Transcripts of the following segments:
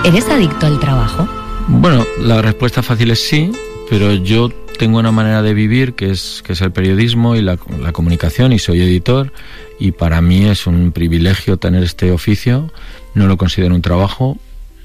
¿Eres adicto al trabajo? Bueno, la respuesta fácil es sí, pero yo tengo una manera de vivir que es el periodismo y la comunicación, y soy editor, y para mí es un privilegio tener este oficio. No lo considero un trabajo.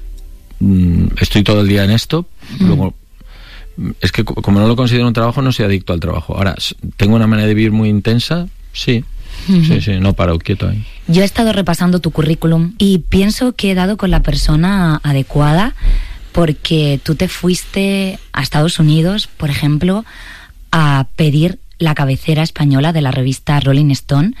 Estoy todo el día en esto. Luego, es que como no lo considero un trabajo, no soy adicto al trabajo. Ahora, ¿tengo una manera de vivir muy intensa? Sí. Sí, no paro quieto ahí. Yo he estado repasando tu currículum y pienso que he dado con la persona adecuada, porque tú te fuiste a Estados Unidos, por ejemplo, a pedir la cabecera española de la revista Rolling Stone,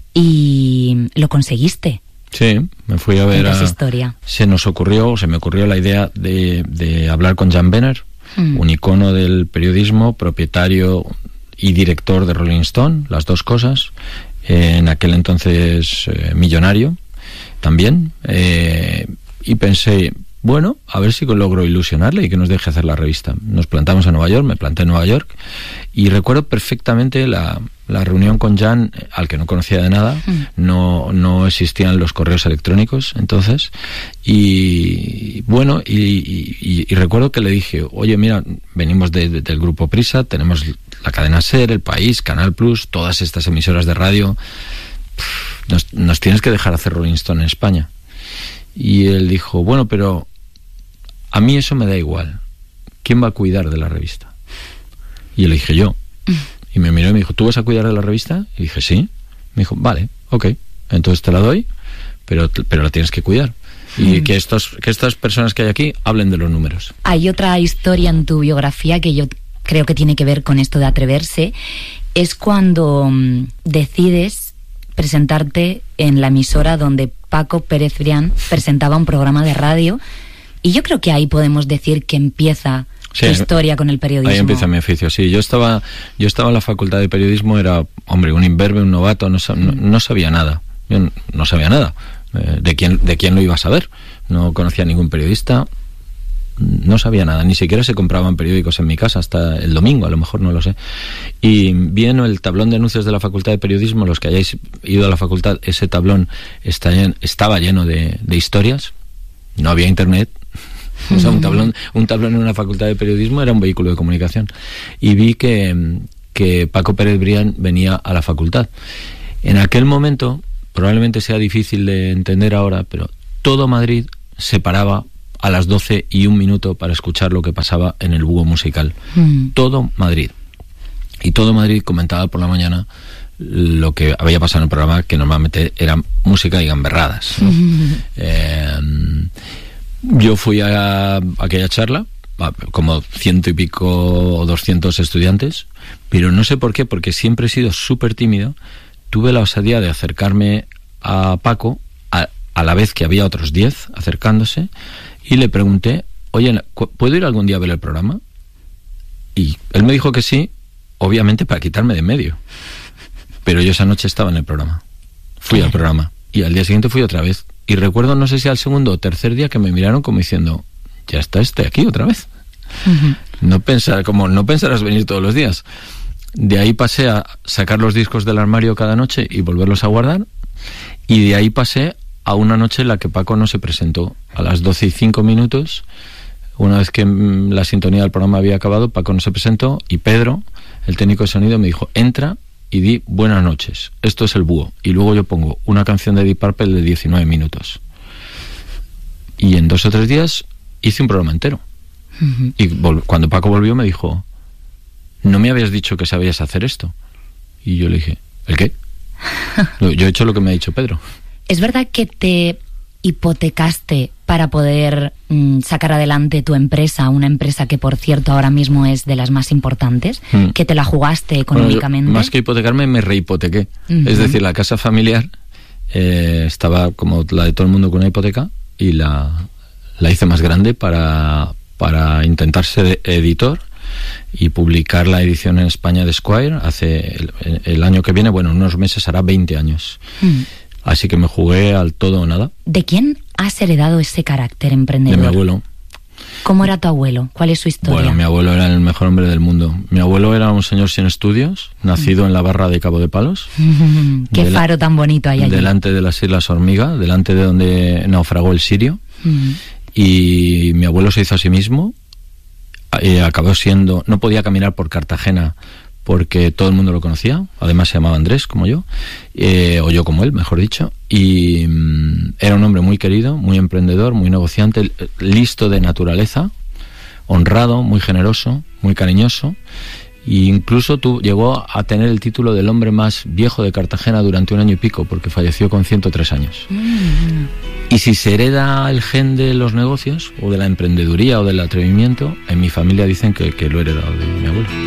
y lo conseguiste. Sí, me fui a ver historia. Se me ocurrió la idea de hablar con Jan Benner, un icono del periodismo, propietario y director de Rolling Stone, las dos cosas, en aquel entonces millonario también, y pensé, bueno, a ver si logro ilusionarle y que nos deje hacer la revista. Nos plantamos en Nueva York, me planté en Nueva York, y recuerdo perfectamente la reunión con Jan, al que no conocía de nada. No existían los correos electrónicos entonces, y bueno, y recuerdo que le dije, oye, mira, venimos del grupo Prisa, tenemos la cadena SER, El País, Canal Plus, todas estas emisoras de radio, nos tienes que dejar hacer Rolling Stone en España. Y él dijo, bueno, pero a mí eso me da igual. ¿Quién va a cuidar de la revista? Y le dije, yo. Y me miró y me dijo, ¿tú vas a cuidar de la revista? Y dije, sí. Me dijo, vale, ok, entonces te la doy, pero la tienes que cuidar. Y que estas personas que hay aquí hablen de los números. Hay otra historia en tu biografía que yo creo que tiene que ver con esto de atreverse. Es cuando decides presentarte en la emisora donde Paco Pérez Brián presentaba un programa de radio, y yo creo que ahí podemos decir que empieza tu historia con el periodismo. Ahí empieza mi oficio, sí. Yo estaba en la facultad de periodismo, era, hombre, un imberbe, un novato, no sabía nada. Yo no sabía nada. ¿De quién lo iba a saber? No conocía a ningún periodista, no sabía nada, ni siquiera se compraban periódicos en mi casa hasta el domingo, a lo mejor, no lo sé. Y viendo el tablón de anuncios de la Facultad de Periodismo, los que hayáis ido a la facultad, ese tablón estaba lleno de historias. No había internet. O sea, un tablón en una facultad de periodismo era un vehículo de comunicación. Y vi que Paco Pérez Brián venía a la facultad. En aquel momento, probablemente sea difícil de entender ahora, pero todo Madrid se paraba a las 12:01 para escuchar lo que pasaba en el búho musical. Todo Madrid. Y todo Madrid comentaba por la mañana lo que había pasado en el programa, que normalmente era música y gamberradas, ¿no? Yo fui a aquella charla, como 100 y pico o 200 estudiantes, pero no sé por qué, porque siempre he sido súper tímido. Tuve la osadía de acercarme a Paco, a la vez que había otros 10 acercándose, y le pregunté, oye, ¿puedo ir algún día a ver el programa? Y él me dijo que sí, obviamente para quitarme de en medio. Pero yo esa noche estaba en el programa. Fui al programa. Y al día siguiente fui otra vez. Y recuerdo, no sé si al segundo o tercer día, que me miraron como diciendo, ya está aquí otra vez. No pensarás venir todos los días. De ahí pasé a sacar los discos del armario cada noche y volverlos a guardar. Y de ahí pasé a una noche en la que Paco no se presentó. A las 12:05, una vez que la sintonía del programa había acabado, Paco no se presentó, y Pedro, el técnico de sonido, me dijo, entra y di buenas noches, esto es el búho. Y luego yo pongo una canción de Deep Purple de 19 minutos. Y en 2 o 3 días hice un programa entero. Y cuando Paco volvió me dijo, ¿no me habías dicho que sabías hacer esto? Y yo le dije, ¿el qué? Yo he hecho lo que me ha dicho Pedro. ¿Es verdad que te hipotecaste para poder sacar adelante tu empresa, una empresa que, por cierto, ahora mismo es de las más importantes, que te la jugaste económicamente? Bueno, más que hipotecarme, me rehipotequé. Es decir, la casa familiar estaba como la de todo el mundo con una hipoteca, y la hice más grande para intentar ser editor y publicar la edición en España de Squire hace el año que viene, bueno, en unos meses hará 20 años. Así que me jugué al todo o nada. ¿De quién has heredado ese carácter emprendedor? De mi abuelo. ¿Cómo era tu abuelo? ¿Cuál es su historia? Bueno, mi abuelo era el mejor hombre del mundo. Mi abuelo era un señor sin estudios, nacido en la Barra de Cabo de Palos. Qué faro tan bonito hay allí. Delante de las Islas Hormiga, delante de donde naufragó el Sirio. Y mi abuelo se hizo a sí mismo, acabó siendo, no podía caminar por Cartagena porque todo el mundo lo conocía, además se llamaba Andrés como yo, o yo como él, mejor dicho, y era un hombre muy querido, muy emprendedor, muy negociante, listo de naturaleza, honrado, muy generoso, muy cariñoso, e incluso llegó a tener el título del hombre más viejo de Cartagena durante 1 año y pico, porque falleció con 103 años. Y si se hereda el gen de los negocios, o de la emprendeduría, o del atrevimiento, en mi familia dicen que lo he heredado de mi abuelo.